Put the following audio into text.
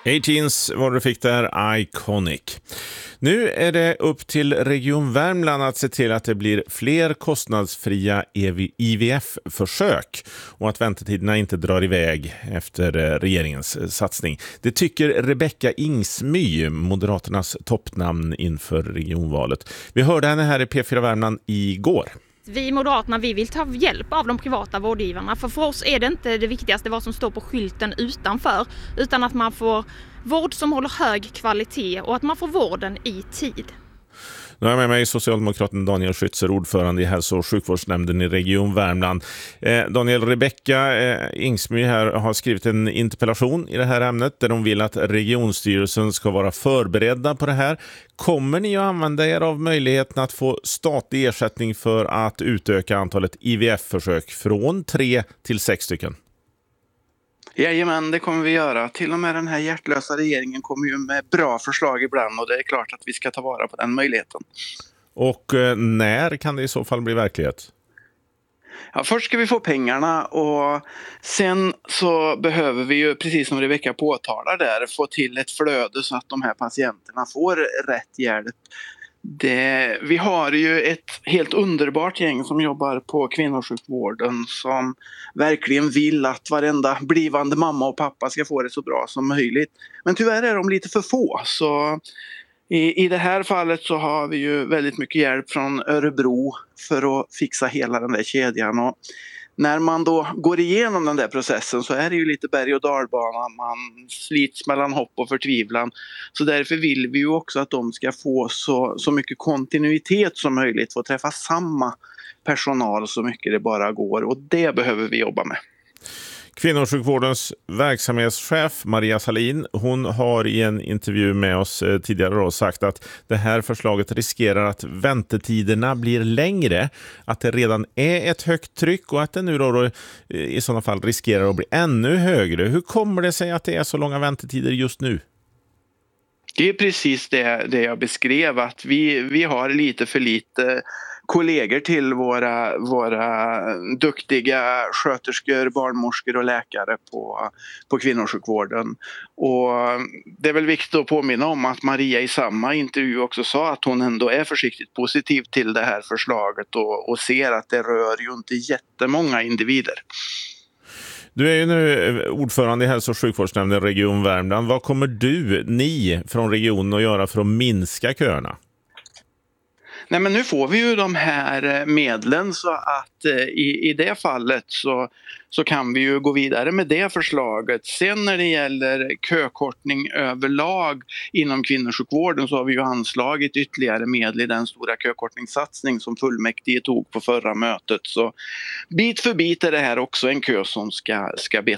A-Teens var du fick där, Iconic. Nu är det upp till Region Värmland att se till att det blir fler kostnadsfria IVF-försök och att väntetiderna inte drar iväg efter regeringens satsning. Det tycker Rebecka Ingsmy, Moderaternas toppnamn inför regionvalet. Vi hörde henne här i P4 Värmland igår. Vi Moderaterna vill ta hjälp av de privata vårdgivarna, för oss är det inte det viktigaste vad som står på skylten utanför, utan att man får vård som håller hög kvalitet och att man får vården i tid. Nu är jag med mig socialdemokraten Daniel Schützer, ordförande i hälso- och sjukvårdsnämnden i Region Värmland. Daniel, Rebecka Ingsmy här har skrivit en interpellation i det här ämnet där de vill att regionstyrelsen ska vara förberedda på det här. Kommer ni att använda er av möjligheten att få statlig ersättning för att utöka antalet IVF-försök från 3 till 6 stycken? Jajamän, det kommer vi göra. Till och med den här hjärtlösa regeringen kommer ju med bra förslag ibland, och det är klart att vi ska ta vara på den möjligheten. Och när kan det i så fall bli verklighet? Ja, först ska vi få pengarna, och sen så behöver vi ju, precis som Rebecka påtalar där, få till ett flöde så att de här patienterna får rätt hjälp. Vi har ju ett helt underbart gäng som jobbar på kvinnosjukvården som verkligen vill att varenda blivande mamma och pappa ska få det så bra som möjligt. Men tyvärr är de lite för få, så i det här fallet så har vi ju väldigt mycket hjälp från Örebro för att fixa hela den där kedjan. Och när man då går igenom den där processen så är det ju lite berg- och dalbana, man slits mellan hopp och förtvivlan. Så därför vill vi ju också att de ska få så mycket kontinuitet som möjligt, få träffa samma personal så mycket det bara går, och det behöver vi jobba med. Kvinnosjukvårdens verksamhetschef Maria Salin, hon har i en intervju med oss tidigare då sagt att det här förslaget riskerar att väntetiderna blir längre, att det redan är ett högt tryck och att det nu då i sådana fall riskerar att bli ännu högre. Hur kommer det sig att det är så långa väntetider just nu? Det är precis det jag beskrev, att vi har lite för lite kollegor till våra duktiga sköterskor, barnmorskor och läkare på kvinnosjukvården. Och det är väl viktigt att påminna om att Maria i samma intervju också sa att hon ändå är försiktigt positiv till det här förslaget och ser att det rör ju inte jättemånga individer. Du är ju nu ordförande i hälso- och sjukvårdsnämnden Region Värmland. Vad kommer ni från regionen att göra för att minska köerna? Nej, men nu får vi ju de här medlen, så att i det fallet så kan vi ju gå vidare med det förslaget. Sen när det gäller kökortning överlag inom kvinnosjukvården så har vi ju anslagit ytterligare medel i den stora kökortningssatsning som fullmäktige tog på förra mötet. Så bit för bit är det här också en kö som ska